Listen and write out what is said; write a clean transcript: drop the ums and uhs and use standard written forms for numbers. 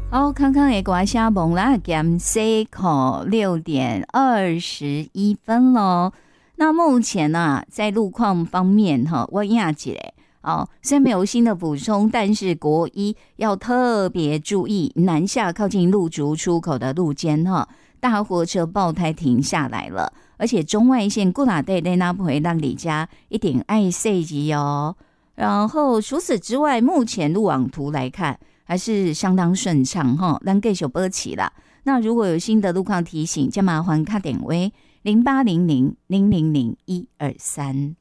好，康康的歌声蒙啦，减西口6:21咯。那目前啊，在路况方面我亚姐虽然没有新的补充，但是国一要特别注意南下靠近鹿竹出口的路肩大货车爆胎停下来了，而且中外线固拉队内那不会让李家一点爱塞级哦。然后除此之外，目前路网图来看还是相当顺畅咱继续保持啦。那如果有新的路况提醒，就麻烦打电话0800000123。